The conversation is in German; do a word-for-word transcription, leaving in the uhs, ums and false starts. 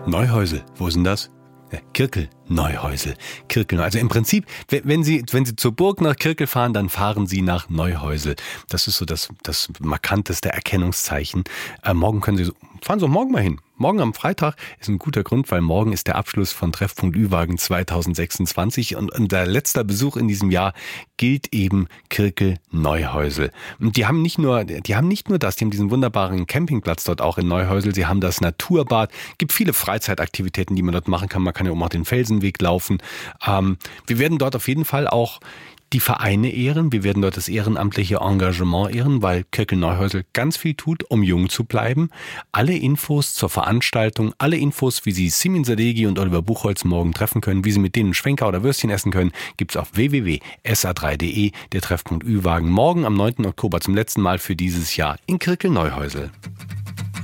Neuhäusel, wo ist denn das? Ja, Kirkel, Neuhäusel, Kirkel. Also im Prinzip, wenn Sie, wenn Sie zur Burg nach Kirkel fahren, dann fahren Sie nach Neuhäusel. Das ist so das, das markanteste Erkennungszeichen. Äh, morgen können Sie, fahren Sie auch morgen mal hin. Morgen am Freitag ist ein guter Grund, weil morgen ist der Abschluss von Treffpunkt Ü-Wagen zwanzig sechsundzwanzig und, und der letzte Besuch in diesem Jahr gilt eben Kirkel Neuhäusel. Und die haben nicht nur, die haben nicht nur das, die haben diesen wunderbaren Campingplatz dort auch in Neuhäusel, sie haben das Naturbad, gibt viele Freizeitaktivitäten, die man dort machen kann, man kann ja auch den Felsenweg laufen. Ähm, wir werden dort auf jeden Fall auch die Vereine ehren. Wir werden dort das ehrenamtliche Engagement ehren, weil Kirkel Neuhäusel ganz viel tut, um jung zu bleiben. Alle Infos zur Veranstaltung, alle Infos, wie Sie Simin Sadeghi und Oliver Buchholz morgen treffen können, wie Sie mit denen Schwenker oder Würstchen essen können, gibt's auf w w w punkt s a drei punkt d e, der Treffpunkt Ü-Wagen. Morgen am neunten Oktober zum letzten Mal für dieses Jahr in Kirkel Neuhäusel.